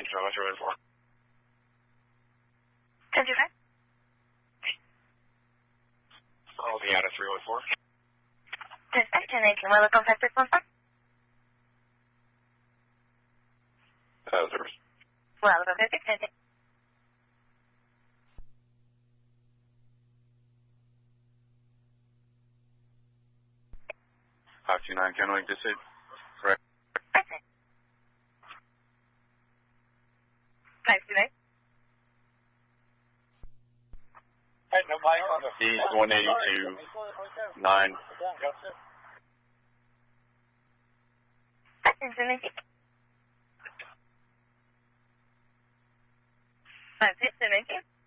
Charlie 314. 1025. Holding out at 314. Dispatch, 1019, welcome 5614. Service. Welcome 5619. 529 Kennewick, this is correct. 529. East 182 9. 529.